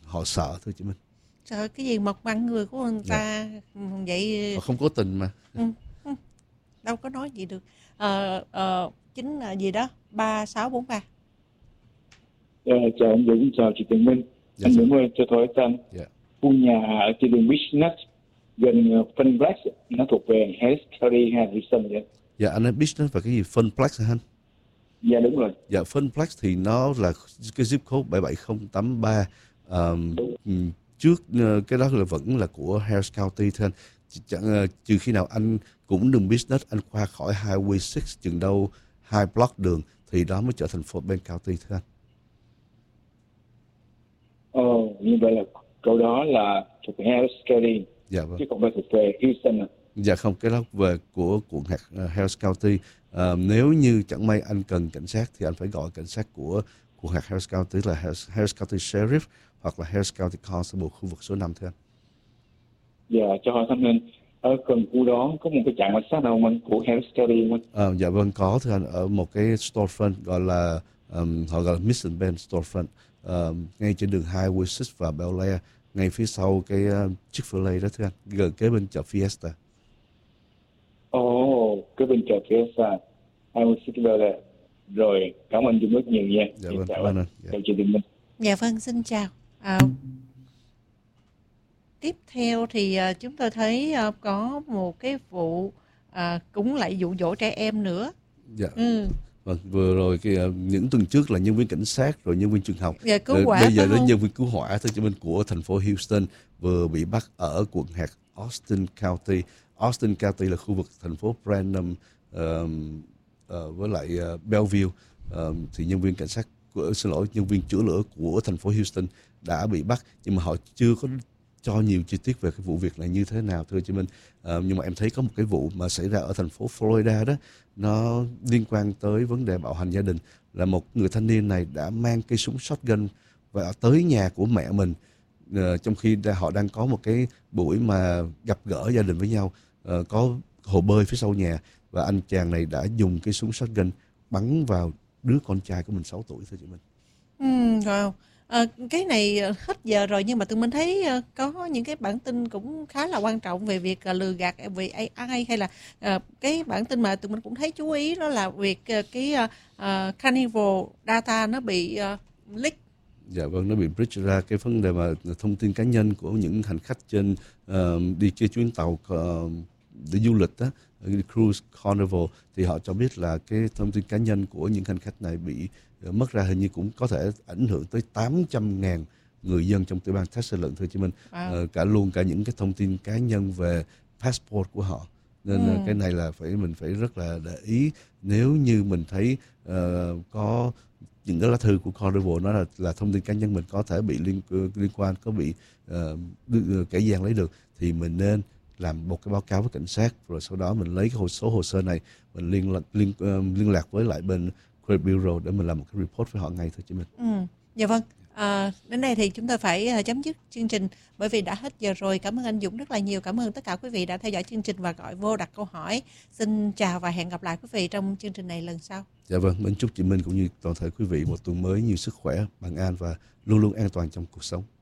họ sợ thôi chị Minh. Sợ cái gì mật măng người của người Dạ. ta vậy. Họ không cố tình mà. Ừ, ừ, đâu có nói gì được. Chính là gì đó 3643. Chào anh Dũng, chào chị Tường Minh. Dạ Anh dạ. Dũng ơi, cho tôi hỏi Dạ. khu nhà ở trên đường Business gần Funplex nó thuộc về Harris County hay Houston vậy? Dạ anh nói business và cái gì Funplex hả anh? Dạ đúng rồi. Dạ Funplex thì nó là cái zip code 77083. Trước cái đó là vẫn là của Harris County thôi anh. Trừ khi nào anh cũng đường business, anh qua khỏi Highway 6 chừng đâu 2 block đường thì đó mới trở thành Fort Bend County thôi anh. Như vậy là câu đó là thuộc về Harris County, Dạ vâng. chứ không phải thuộc về Houston. Dạ không, cái đó về của quận Harris County. Nếu như chẳng may anh cần cảnh sát thì anh phải gọi cảnh sát của quận hạt Harris County là Harris County Sheriff hoặc là Harris County Constable khu vực số 5 thôi anh. Dạ, cho hỏi thăm anh, ở gần khu đó có một cái trạm cảnh sát nào không của Harris County không? Dạ vâng có thưa anh, ở một cái storefront gọi là họ gọi là Mission Ben storefront, ngay trên đường Highway 6 và Bel Air, ngay phía sau cái Chick-fil-A đó thưa anh, gần kế bên chợ Fiesta. Cái bên chợ phía xa Highway 6 là rồi. Cảm ơn Dũng rất nhiều nha. Dạ vâng, cảm ơn anh. Chào chị Tường Minh. Dạ vâng, xin chào. Tiếp theo thì chúng tôi thấy có một cái vụ cũng lại dụ dỗ trẻ em nữa. Dạ. Vâng, vừa rồi những tuần trước là nhân viên cảnh sát rồi nhân viên trường học. Dạ, cứu hỏa. Bây giờ đến nhân viên cứu hỏa thôi, cho mình của thành phố Houston vừa bị bắt ở quận hạt Austin County. Austin County là khu vực thành phố Branham với lại Bellevue. Thì nhân viên cảnh sát nhân viên chữa lửa của thành phố Houston đã bị bắt, nhưng mà họ chưa có cho nhiều chi tiết về cái vụ việc này như thế nào thưa chị Minh. Nhưng mà em thấy có một cái vụ mà xảy ra ở thành phố Florida đó, nó liên quan tới vấn đề bạo hành gia đình, là một người thanh niên này đã mang cây súng shotgun và tới nhà của mẹ mình, trong khi họ đang có một cái buổi mà gặp gỡ gia đình với nhau, có hồ bơi phía sau nhà, và anh chàng này đã dùng cái súng shotgun bắn vào đứa con trai của mình 6 tuổi thưa chị Minh. Wow. Cái này hết giờ rồi, nhưng mà tụi mình thấy có những cái bản tin cũng khá là quan trọng về việc lừa gạt về AI, hay là cái bản tin mà tụi mình cũng thấy chú ý đó là việc cái Carnival data nó bị leak. Dạ vâng, nó bị breach ra cái vấn đề mà thông tin cá nhân của những hành khách trên đi chơi chuyến tàu để du lịch đó, cruise Carnival, thì họ cho biết là cái thông tin cá nhân của những hành khách này bị mất ra, hình như cũng có thể ảnh hưởng tới 800.000 người dân trong tiểu bang Texas lận thưa chị Minh. Cả những cái thông tin cá nhân về passport của họ, nên cái này là mình phải rất là để ý. Nếu như mình thấy có những cái lá thư của Carnival nó là thông tin cá nhân mình có thể bị liên quan, có bị kẻ gian lấy được, thì mình nên làm một cái báo cáo với cảnh sát, rồi sau đó mình lấy cái số hồ sơ này, mình liên lạc với lại bên Credit Bureau để mình làm một cái report với họ ngay thôi chị Minh. Dạ vâng. Đến đây thì chúng tôi phải chấm dứt chương trình bởi vì đã hết giờ rồi. Cảm ơn anh Dũng rất là nhiều. Cảm ơn tất cả quý vị đã theo dõi chương trình và gọi vô đặt câu hỏi. Xin chào và hẹn gặp lại quý vị trong chương trình này lần sau. Dạ vâng, mình chúc chị Minh cũng như toàn thể quý vị một tuần mới nhiều sức khỏe, bình an và luôn luôn an toàn trong cuộc sống.